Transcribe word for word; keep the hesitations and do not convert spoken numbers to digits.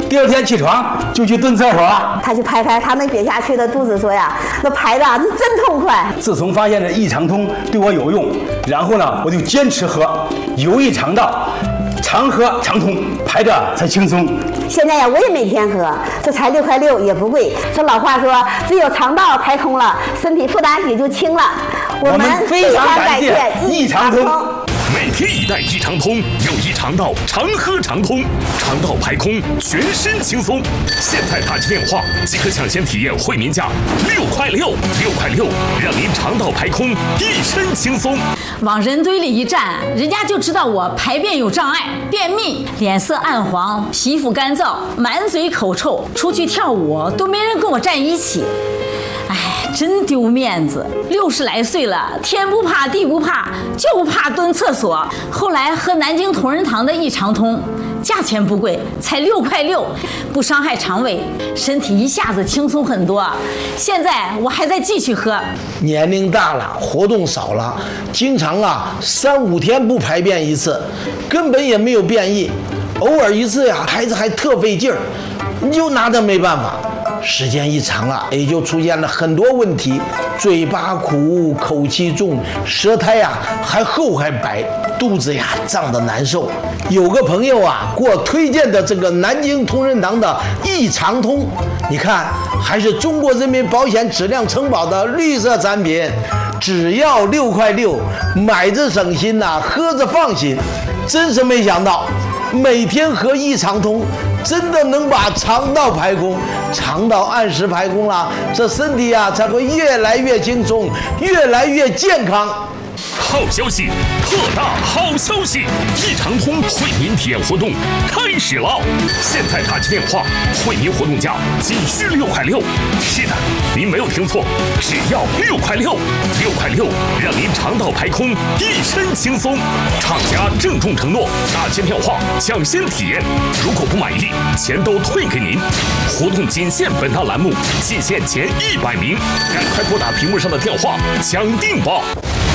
第二天起床就去蹲厕所。 他去拍拍他能憋下去的肚子，说呀，那排的是真痛快。 自从发现这益肠通对我有用，然后呢，我就坚持喝，有益肠道，常喝常通，排着才轻松。 现在呀，我也每天喝，这才六块六，也不贵。说老话说，只有肠道排通了，身体负担也就轻了。我们非常感谢益肠通。 每天一袋益肠通，有益肠道，常喝常通，肠道排空，全身轻松。现在打起电话即可抢先体验惠民价六块六，六块六，让您肠道排空，一身轻松。 往人堆里一站，人家就知道我排便有障碍，便秘，脸色暗黄，皮肤干燥，满嘴口臭，出去跳舞都没人跟我站一起。哎，真丢面子！六十来岁了，天不怕地不怕，就怕蹲厕所。后来喝南京同仁堂的益肠通，价钱不贵，才六块六，不伤害肠胃，身体一下子轻松很多。现在我还在继续喝。 年龄大了，活动少了，经常啊三五天不排便一次，根本也没有便意，偶尔一次呀，孩子还特费劲儿，你就拿他没办法。时间一长啊，也就出现了很多问题，嘴巴苦，口气重，舌苔呀还厚还白，肚子呀胀得难受。有个朋友啊给我推荐的这个南京同仁堂的益肠通，你看还是中国人民保险质量承保的绿色产品，只要六块六，买着省心呐、啊，喝着放心。真是没想到，每天喝益肠通，真的能把肠道排空，肠道按时排空了，这身体啊才会越来越轻松，越来越健康。 好消息，特大好消息！益肠通惠民体验活动开始了！现在打起电话，惠民活动价仅需六块六。是的，您没有听错，只要六块六，六块六，让您肠道排空，一身轻松。厂家郑重承诺，打起电话抢先体验，如果不满意，钱都退给您。活动仅限本大栏目，仅限前一百名，赶快拨打屏幕上的电话抢定吧！